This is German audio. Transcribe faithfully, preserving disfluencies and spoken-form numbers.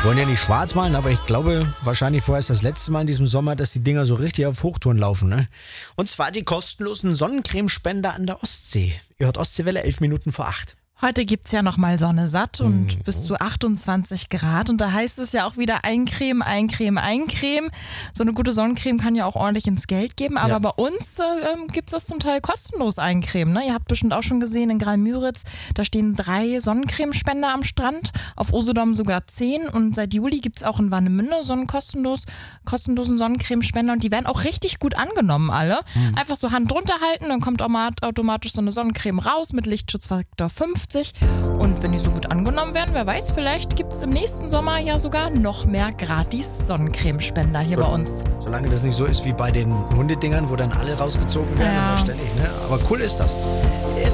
Wollen ja nicht schwarz malen, aber ich glaube, wahrscheinlich vorher ist das letzte Mal in diesem Sommer, dass die Dinger so richtig auf Hochtouren laufen. Ne? Und zwar die kostenlosen Sonnencremespender an der Ostsee. Ihr hört Ostseewelle, elf Minuten vor acht. Heute gibt's ja nochmal Sonne satt und mhm. bis zu achtundzwanzig Grad. Und da heißt es ja auch wieder eincremen, eincremen, eincremen. So eine gute Sonnencreme kann ja auch ordentlich ins Geld geben. Aber ja. bei uns äh, gibt's das zum Teil kostenlos eincremen. Ne? Ihr habt bestimmt auch schon gesehen, in Graal-Müritz, da stehen drei Sonnencremespender am Strand. Auf Usedom sogar zehn. Und seit Juli gibt's auch in Warnemünde so einen kostenlos, kostenlosen Sonnencremespender. Und die werden auch richtig gut angenommen, alle. Mhm. Einfach so Hand drunter halten, dann kommt automatisch so eine Sonnencreme raus mit Lichtschutzfaktor fünfzig. Und wenn die so gut angenommen werden, wer weiß, vielleicht gibt es im nächsten Sommer ja sogar noch mehr gratis Sonnencremespender hier so, bei uns. Solange das nicht so ist wie bei den Hundedingern, wo dann alle rausgezogen werden, ja. an der Stelle. Ne? Aber cool ist das.